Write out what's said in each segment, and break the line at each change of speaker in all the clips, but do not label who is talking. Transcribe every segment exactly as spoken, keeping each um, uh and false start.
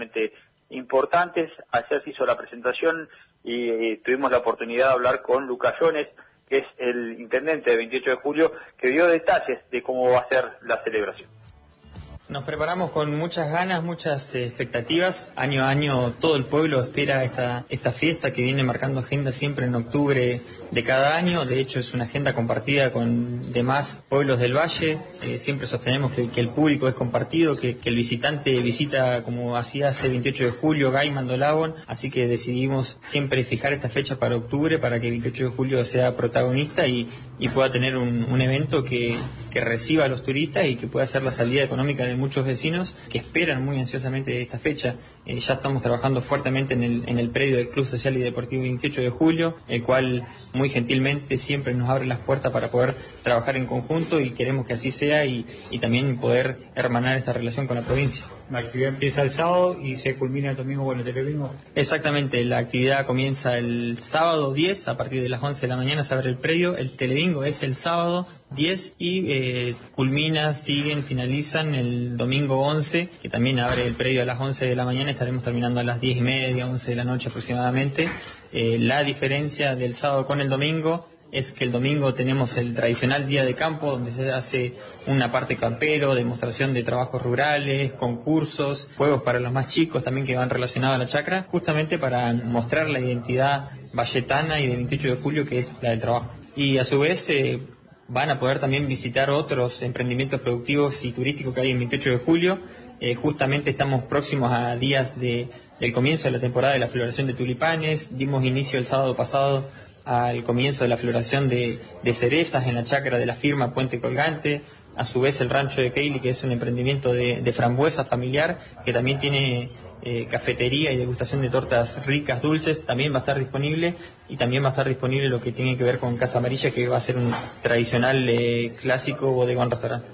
realmente importantes. Ayer se hizo la presentación y eh, tuvimos la oportunidad de hablar con Lucas Jones, que es el intendente de veintiocho de julio, que dio detalles de cómo va a ser la celebración.
Nos preparamos con muchas ganas, muchas eh, expectativas. Año a año todo el pueblo espera esta, esta fiesta que viene marcando agenda siempre en octubre de cada año. De hecho es una agenda compartida con demás pueblos del Valle. Eh, siempre sostenemos que, que el público es compartido, que, que el visitante visita como hacía hace veintiocho de julio, Gaiman, Dolabón. Así que decidimos siempre fijar esta fecha para octubre para que el veintiocho de julio sea protagonista y, y pueda tener un, un evento que, que reciba a los turistas y que pueda ser la salida económica de muchos vecinos que esperan muy ansiosamente esta fecha. Eh, ya estamos trabajando fuertemente en el, en el predio del Club Social y Deportivo veintiocho de julio, el cual muy gentilmente siempre nos abre las puertas para poder trabajar en conjunto y queremos que así sea y, y también poder hermanar esta relación con la provincia.
La actividad empieza el sábado y se culmina el domingo con el telebingo.
Exactamente, la actividad comienza el sábado diez, a partir de las once de la mañana se abre el predio, el telebingo es el sábado diez y eh, culmina, siguen, finalizan el domingo once, que también abre el predio a las once de la mañana, estaremos terminando a las diez y media, once de la noche aproximadamente. Eh, la diferencia del sábado con el domingo es que el domingo tenemos el tradicional día de campo, donde se hace una parte campero, demostración de trabajos rurales, concursos, juegos para los más chicos también que van relacionados a la chacra, justamente para mostrar la identidad valletana y de veintiocho de julio, que es la del trabajo. Y a su vez eh, van a poder también visitar otros emprendimientos productivos y turísticos que hay en veintiocho de julio. Eh, justamente estamos próximos a días de, del comienzo de la temporada de la floración de tulipanes. Dimos inicio el sábado pasado al comienzo de la floración de, de cerezas en la chacra de la firma Puente Colgante. A su vez el rancho de Keili, que es un emprendimiento de, de frambuesa familiar, que también tiene eh, cafetería y degustación de tortas ricas, dulces, también va a estar disponible. Y también va a estar disponible lo que tiene que ver con Casa Amarilla, que va a ser un tradicional eh, clásico bodegón restaurante.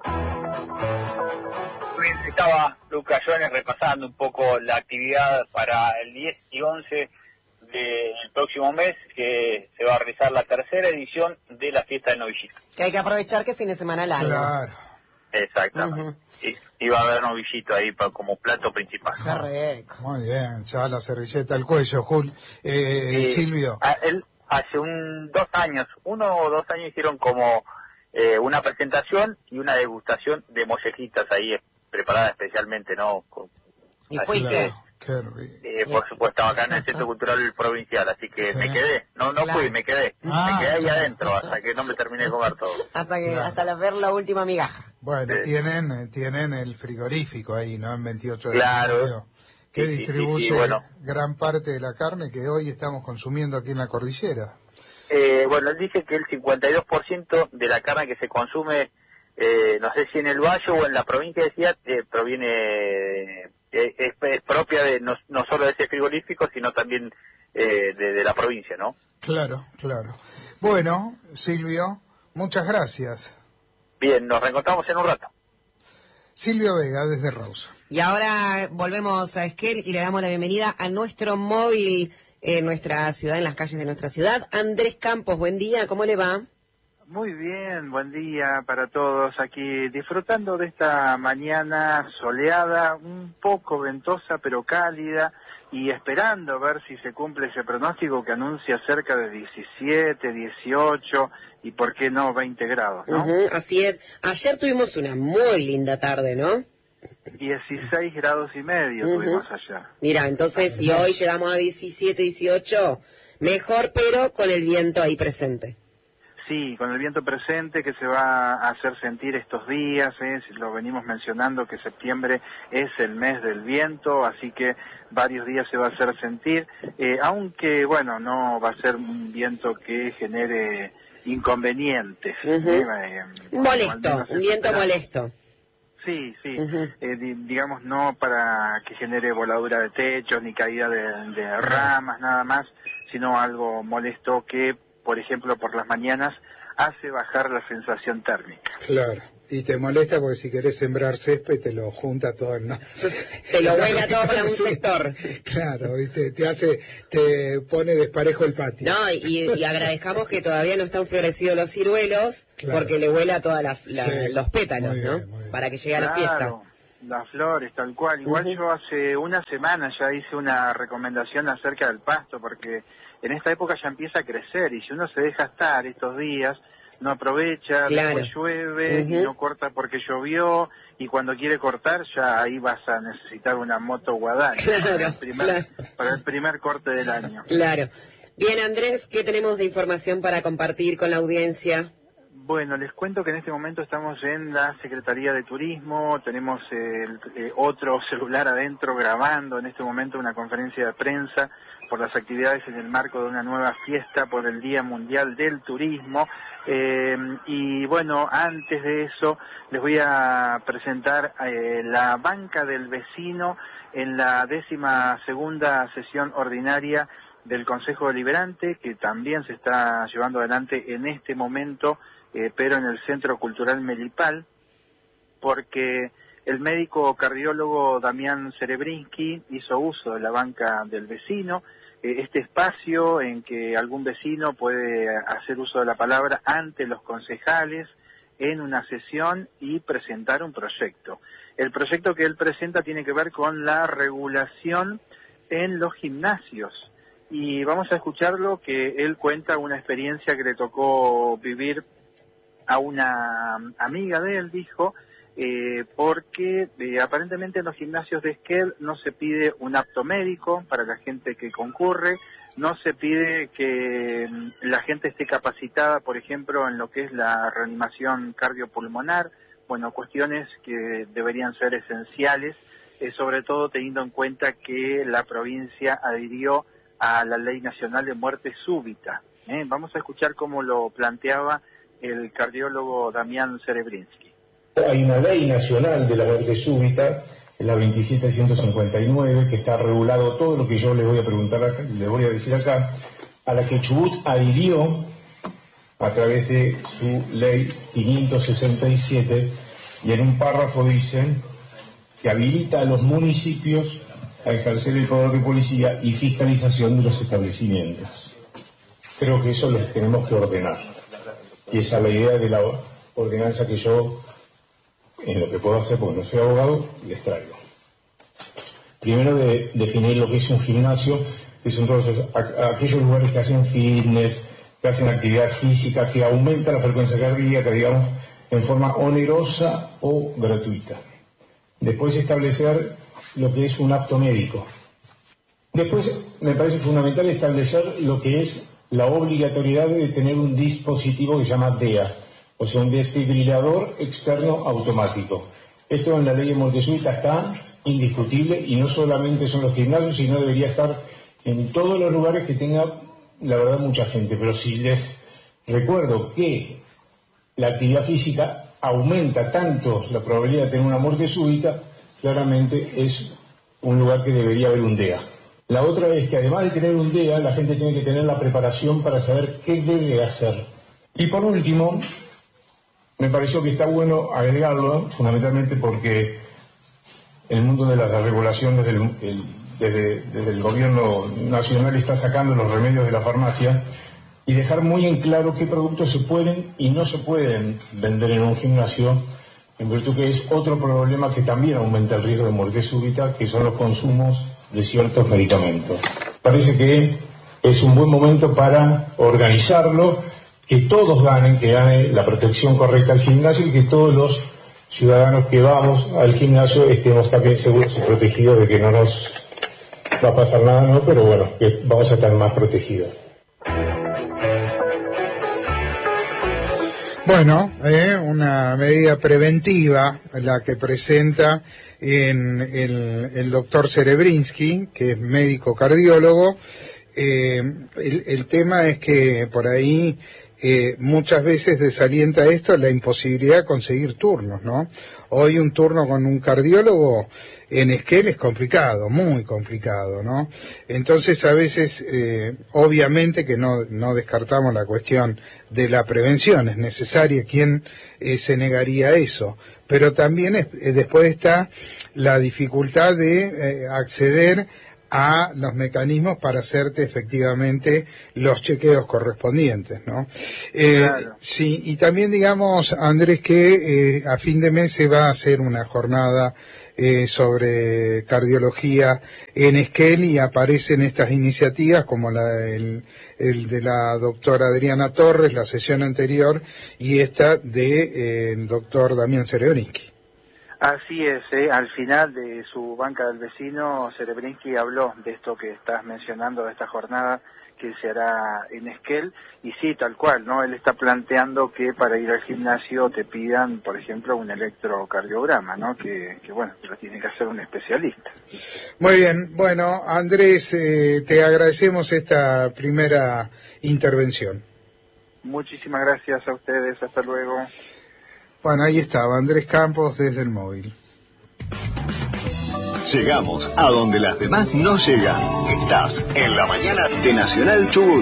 Estaba Lucas Jones repasando un poco la actividad para el diez y once del próximo mes, que se va a realizar la tercera edición de la fiesta del novillito.
Que hay que aprovechar que es fin de semana largo.
Claro.
Exactamente. Uh-huh. Y, y va a haber novillito ahí pa, como plato principal.
Qué rico.
Muy bien, ya la servilleta al cuello, Jul. Eh,
y,
Silvio.
A, él, hace un dos años, uno o dos años hicieron como eh, una presentación y una degustación de mollejitas ahí, preparada especialmente, ¿no? Con,
¿Y fuiste?
Qué rico.
Eh, por supuesto, acá en el Centro Cultural Provincial, así que sí. me quedé, no no
claro.
fui, me quedé, ah, me quedé ahí adentro hasta que no me terminé de comer todo.
Hasta que
claro.
hasta la, ver la última migaja.
Bueno,
sí.
tienen tienen el frigorífico ahí, ¿no? En veintiocho de
claro.
julio, que sí, distribuye
sí, sí, bueno.
gran parte de la carne que hoy estamos consumiendo aquí en la cordillera.
Eh, bueno, él dice que el cincuenta y dos por ciento de la carne que se consume, eh, no sé si en el Valle o en la provincia de Ciudad, eh, proviene... Es, es propia de no, no solo de ese frigorífico, sino también eh, de, de la provincia, ¿no?
Claro, claro. Bueno, Silvio, muchas gracias.
Bien, nos reencontramos en un rato.
Silvio Vega, desde Rawson.
Y ahora volvemos a Esquel y le damos la bienvenida a nuestro móvil en nuestra ciudad, en las calles de nuestra ciudad. Andrés Campos, buen día, ¿cómo le va?
Muy bien, buen día para todos aquí, disfrutando de esta mañana soleada, un poco ventosa pero cálida, y esperando ver si se cumple ese pronóstico que anuncia cerca de diecisiete, dieciocho y por qué no veinte grados, ¿no?
Uh-huh, así es, ayer tuvimos una muy linda tarde, ¿no?
dieciséis grados y medio uh-huh. tuvimos ayer.
Mira, entonces si hoy llegamos a diecisiete, dieciocho, mejor pero con el viento ahí presente.
Sí, con el viento presente que se va a hacer sentir estos días, ¿eh? Lo venimos mencionando que septiembre es el mes del viento, así que varios días se va a hacer sentir, eh, aunque bueno, no va a ser un viento que genere inconvenientes.
Uh-huh.
¿eh?
Eh, molesto, un viento molesto.
Sí, sí,
uh-huh.
eh, di, digamos no para que genere voladura de techos ni caída de, de ramas, nada más, sino algo molesto que, por ejemplo, por las mañanas, hace bajar la sensación térmica.
Claro, y te molesta porque si querés sembrar césped te lo junta todo el... ¿no?
Te lo vuela todo para un sector.
Claro, ¿viste? Te hace, te pone desparejo el patio.
No, y, y agradezcamos que todavía no están florecidos los ciruelos, claro. porque le vuela todos la, la, sí, los pétalos, bien, ¿no? Para que llegue a la
claro.
fiesta.
Las flores, tal cual. Igual
Ujú.
yo hace una semana ya hice una recomendación acerca del pasto, porque en esta época ya empieza a crecer y si uno se deja estar estos días, no aprovecha,
Claro.
después llueve
Ujú.
y no corta porque llovió, y cuando quiere cortar ya ahí vas a necesitar una moto guadaña para,
Claro,
el primer,
claro.
para el primer corte del año.
Claro. Bien, Andrés, ¿qué tenemos de información para compartir con la audiencia?
Bueno, les cuento que en este momento estamos en la Secretaría de Turismo, tenemos el, eh, otro celular adentro grabando en este momento una conferencia de prensa por las actividades en el marco de una nueva fiesta por el Día Mundial del Turismo. Eh, y bueno, antes de eso les voy a presentar eh, la banca del vecino en la décima segunda sesión ordinaria del Consejo Deliberante, que también se está llevando adelante en este momento, eh, pero en el Centro Cultural Melipal, porque el médico cardiólogo Damián Serebrinsky hizo uso de la banca del vecino, eh, este espacio en que algún vecino puede hacer uso de la palabra ante los concejales en una sesión y presentar un proyecto. El proyecto que él presenta tiene que ver con la regulación en los gimnasios. Y vamos a escucharlo, que él cuenta una experiencia que le tocó vivir a una amiga de él, dijo, eh, porque eh, aparentemente en los gimnasios de Esquel no se pide un apto médico para la gente que concurre, no se pide que mm, la gente esté capacitada, por ejemplo, en lo que es la reanimación cardiopulmonar, bueno, cuestiones que deberían ser esenciales, eh, sobre todo teniendo en cuenta que la provincia adhirió a la Ley Nacional de Muerte Súbita. ¿eh? Vamos a escuchar cómo lo planteaba el cardiólogo Damián Serebrinsky.
Hay una ley nacional de la muerte súbita, la veintisiete ciento cincuenta y nueve, que está regulado todo lo que yo le voy a preguntar acá, le voy a decir acá, a la que Chubut adhirió a través de su ley quinientos sesenta y siete, y en un párrafo dicen que habilita a los municipios a ejercer el poder de policía y fiscalización de los establecimientos. Creo que eso lo tenemos que ordenar. Y esa es la idea de la ordenanza que yo, en lo que puedo hacer, porque no soy abogado, les traigo. Primero, de definir lo que es un gimnasio, que son todos esos, a, aquellos lugares que hacen fitness, que hacen actividad física, que aumenta la frecuencia cardíaca, digamos, en forma onerosa o gratuita. Después, establecer lo que es un apto médico. Después, me parece fundamental establecer lo que es la obligatoriedad de tener un dispositivo que se llama D E A, o sea, un desfibrilador externo automático. Esto en la ley de muerte súbita está indiscutible, y no solamente son los gimnasios, sino debería estar en todos los lugares que tenga, la verdad, mucha gente. Pero si les recuerdo que la actividad física aumenta tanto la probabilidad de tener una muerte súbita, claramente es un lugar que debería haber un D E A. La otra es que además de tener un D E A, la gente tiene que tener la preparación para saber qué debe hacer. Y por último, me pareció que está bueno agregarlo, fundamentalmente porque el mundo de la regulación desde el, el, desde, desde el gobierno nacional está sacando los remedios de la farmacia, y dejar muy en claro qué productos se pueden y no se pueden vender en un gimnasio, en virtud que es otro problema que también aumenta el riesgo de muerte súbita, que son los consumos de ciertos medicamentos. Parece que es un buen momento para organizarlo, que todos ganen, que gane la protección correcta al gimnasio, y que todos los ciudadanos que vamos al gimnasio estemos también seguros y protegidos de que no nos va a pasar nada, ¿no? Pero bueno, que vamos a estar más protegidos.
Bueno, eh, una medida preventiva la que presenta en el, el doctor Serebrinsky, que es médico cardiólogo. Eh, el, el tema es que por ahí eh, muchas veces desalienta esto la imposibilidad de conseguir turnos, ¿no? Hoy un turno con un cardiólogo en Esquel es complicado, muy complicado, ¿no? Entonces a veces, eh, obviamente que no, no descartamos la cuestión de la prevención, es necesaria. ¿Quién eh, se negaría a eso? Pero también es, eh, después está la dificultad de eh, acceder a los mecanismos para hacerte efectivamente los chequeos correspondientes, ¿no? Eh,
Claro.
Sí, y también digamos, Andrés, que eh, a fin de mes se va a hacer una jornada eh, sobre cardiología en Esquel, y aparecen estas iniciativas como la el, el de la doctora Adriana Torres, la sesión anterior, y esta de eh, el doctor Damián Serebrinsky.
Así es, ¿eh? Al final de su banca del vecino, Serebrinsky habló de esto que estás mencionando, de esta jornada que se hará en Esquel, y sí, tal cual, ¿no? Él está planteando que para ir al gimnasio te pidan, por ejemplo, un electrocardiograma, ¿no? Que, que bueno, lo tiene que hacer un especialista.
Muy bien, bueno, Andrés, eh, te agradecemos esta primera intervención.
Muchísimas gracias a ustedes, hasta luego.
Bueno, ahí estaba Andrés Campos desde el móvil.
Llegamos a donde las demás no llegan. Estás en la mañana de Nacional Chubut.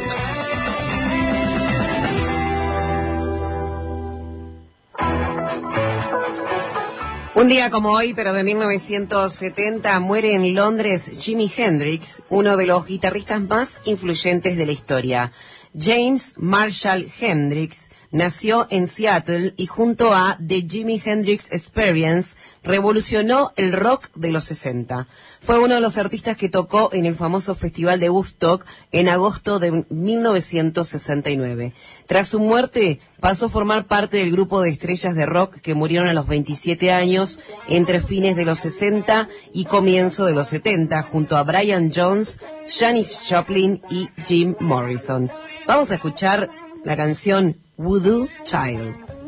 Un día como hoy, pero de mil novecientos setenta, muere en Londres Jimi Hendrix, uno de los guitarristas más influyentes de la historia. James Marshall Hendrix nació en Seattle y junto a The Jimi Hendrix Experience revolucionó el rock de los sesenta. Fue uno de los artistas que tocó en el famoso Festival de Woodstock en agosto de mil novecientos sesenta y nueve. Tras su muerte, pasó a formar parte del grupo de estrellas de rock que murieron a los veintisiete años entre fines de los sesenta y comienzo de los setenta, junto a Brian Jones, Janis Joplin y Jim Morrison. Vamos a escuchar la canción Voodoo Child.